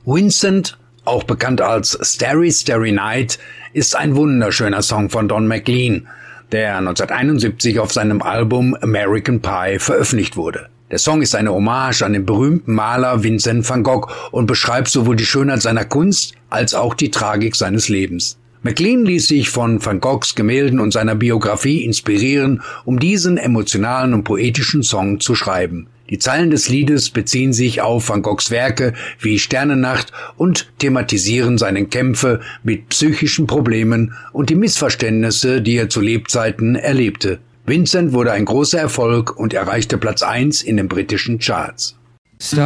Vincent, auch bekannt als Starry Starry Night, ist ein wunderschöner Song von Don McLean, der 1971 auf seinem Album American Pie veröffentlicht wurde. Der Song ist eine Hommage an den berühmten Maler Vincent van Gogh und beschreibt sowohl die Schönheit seiner Kunst als auch die Tragik seines Lebens. McLean ließ sich von Van Goghs Gemälden und seiner Biografie inspirieren, um diesen emotionalen und poetischen Song zu schreiben. Die Zeilen des Liedes beziehen sich auf Van Goghs Werke wie Sternennacht und thematisieren seine Kämpfe mit psychischen Problemen und die Missverständnisse, die er zu Lebzeiten erlebte. Vincent wurde ein großer Erfolg und erreichte Platz 1 in den britischen Charts.